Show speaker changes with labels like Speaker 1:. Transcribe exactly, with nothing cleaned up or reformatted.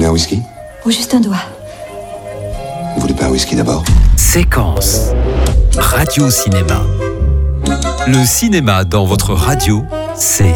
Speaker 1: voulez un whisky?
Speaker 2: Ou juste un doigt.
Speaker 1: Vous voulez pas un whisky d'abord?
Speaker 3: Séquence. Radio Cinéma. Le cinéma dans votre radio, c'est